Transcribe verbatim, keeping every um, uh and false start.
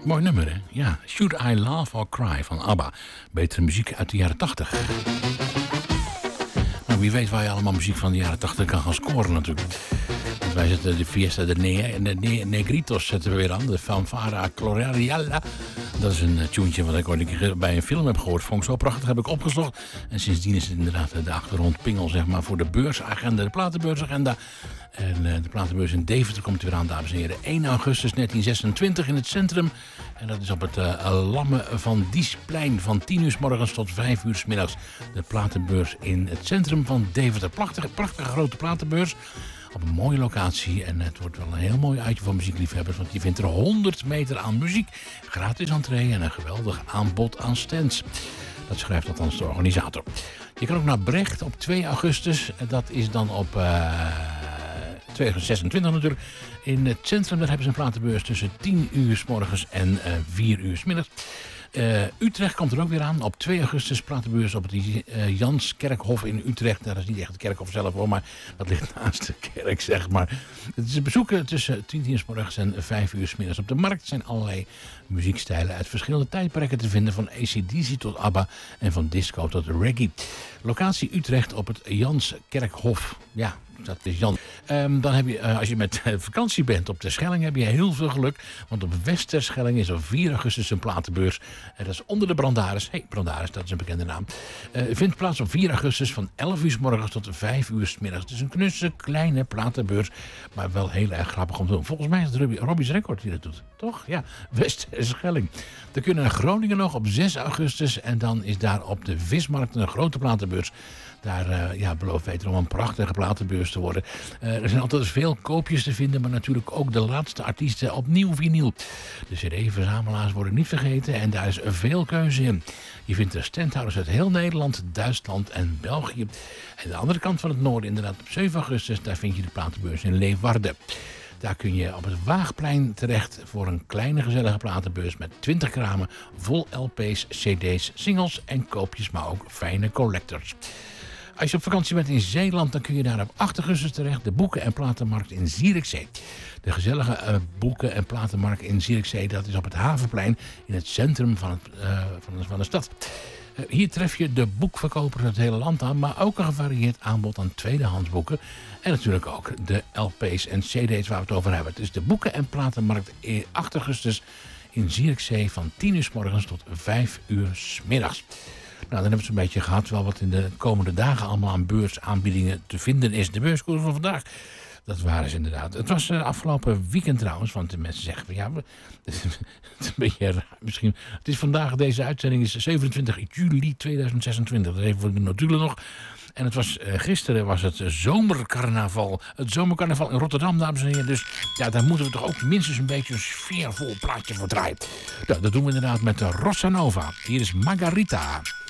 Mooi nummer, hè? Ja. Should I Laugh or Cry van ABBA. Betere muziek uit de jaren tachtig. Nou, wie weet waar je allemaal muziek van de jaren tachtig kan gaan scoren natuurlijk. Want wij zetten de Fiesta de, ne de ne Negritos zetten we weer aan. De Fanfara Gloriala. Dat is een tuentje wat ik ooit een keer bij een film heb gehoord. Vond ik zo prachtig, heb ik opgezocht. En sindsdien is het inderdaad de achtergrondpingel zeg maar, voor de beursagenda, de platenbeursagenda. En uh, de platenbeurs in Deventer komt weer aan, dames en heren. één augustus negentien zesentwintig in het centrum. En dat is op het uh, Lamme van Diesplein van tien uur 's morgens tot vijf uur 's middags. De platenbeurs in het centrum van Deventer. Prachtige, prachtige grote platenbeurs. Op een mooie locatie. En het wordt wel een heel mooi uitje voor muziekliefhebbers. Want je vindt er honderd meter aan muziek. Gratis entree en een geweldig aanbod aan stands. Dat schrijft althans de organisator. Je kan ook naar Brecht op twee augustus. Dat is dan op uh, tweeduizend zesentwintig natuurlijk. In het centrum daar hebben ze een platenbeurs tussen tien uur 's morgens en uh, vier uur 's middags. Uh, Utrecht komt er ook weer aan. Op twee augustus platenbeurs op het uh, Janskerkhof in Utrecht. Nou, dat is niet echt het kerkhof zelf hoor, maar dat ligt naast de kerk zeg maar. Het is bezoeken tussen tien uur 's morgens en vijf uur 's middags. Op de markt zijn allerlei muziekstijlen uit verschillende tijdperken te vinden. Van A C D C tot ABBA en van disco tot reggae. Locatie Utrecht op het Janskerkhof. Ja, dat is Jan. Um, dan heb je, uh, als je met uh, vakantie bent op de Schelling, heb je heel veel geluk. Want op Westerschelling is op vier augustus een platenbeurs. En dat is onder de Brandaris. Hé, hey, Brandaris, dat is een bekende naam. Uh, vindt plaats op vier augustus van elf uur 's morgens tot vijf uur 's middags. Het is een knusse, kleine platenbeurs. Maar wel heel erg grappig om te doen. Volgens mij is het Robbie, Robbie's Record die dat doet. Toch? Ja, Westerschelling. Dan kunnen we naar Groningen nog op zes augustus. En dan is daar op de Vismarkt een grote platenbeurs. Daar uh, ja, belooft wederom een prachtige platenbeurs te worden. Uh, er zijn altijd veel koopjes te vinden, maar natuurlijk ook de laatste artiesten op nieuw vinyl. De C D-verzamelaars worden niet vergeten en daar is veel keuze in. Je vindt er standhouders uit heel Nederland, Duitsland en België. En de andere kant van het noorden, inderdaad op zeven augustus, daar vind je de platenbeurs in Leeuwarden. Daar kun je op het Waagplein terecht voor een kleine gezellige platenbeurs met twintig kramen vol L P's, C D's, singles en koopjes, maar ook fijne collectors. Als je op vakantie bent in Zeeland, dan kun je daar op acht augustus terecht. De boeken- en platenmarkt in Zierikzee. De gezellige uh, boeken- en platenmarkt in Zierikzee, dat is op het Havenplein in het centrum van, het, uh, van, de, van de stad. Uh, hier tref je de boekverkopers uit het hele land aan, maar ook een gevarieerd aanbod aan tweedehands boeken. En natuurlijk ook de L P's en C D's waar we het over hebben. Het is de boeken- en platenmarkt acht augustus in Zierikzee van tien uur 's morgens tot vijf uur 's middags. Nou, dan hebben we het een beetje gehad. Wel wat in de komende dagen allemaal aan beursaanbiedingen te vinden is. De beurskoers van vandaag, dat waren ze inderdaad. Het was uh, afgelopen weekend trouwens. Want de mensen zeggen van ja, we, het is een beetje raar misschien. Het is vandaag, deze uitzending is zevenentwintig juli tweeduizend zesentwintig. Dat is even voor de notulen nog. En het was, uh, gisteren was het zomercarnaval. Het zomercarnaval in Rotterdam, dames en heren. Dus ja, daar moeten we toch ook minstens een beetje een sfeervol plaatje voor draaien. Nou, dat doen we inderdaad met de Rossa Nova. Hier is Margarita.